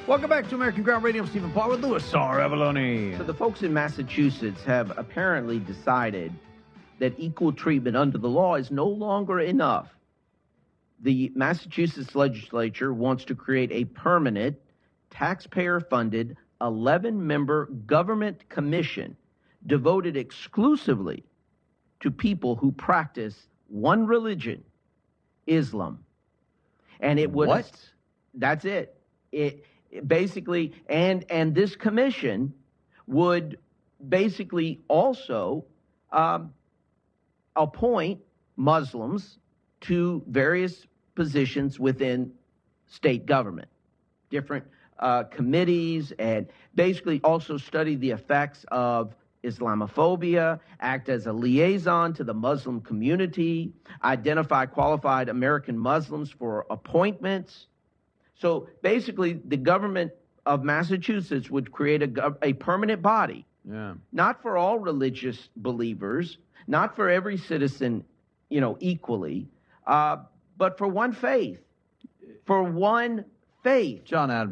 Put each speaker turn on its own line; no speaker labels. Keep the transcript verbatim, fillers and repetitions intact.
Welcome back to American Ground Radio. I'm Stephen Paul with Louis R. Avalone.
So the folks in Massachusetts have apparently decided that equal treatment under the law is no longer enough. The Massachusetts legislature wants to create a permanent, taxpayer-funded, eleven-member government commission devoted exclusively to people who practice one religion, Islam. And it would...
What?
That's it. It... Basically, and and this commission would basically also um, appoint Muslims to various positions within state government, different uh, committees, and basically also study the effects of Islamophobia, act as a liaison to the Muslim community, identify qualified American Muslims for appointments. So basically, the government of Massachusetts would create a, a permanent body,
Yeah.
not for all religious believers, not for every citizen, you know, equally, uh, but for one faith, for one faith.
John Adams.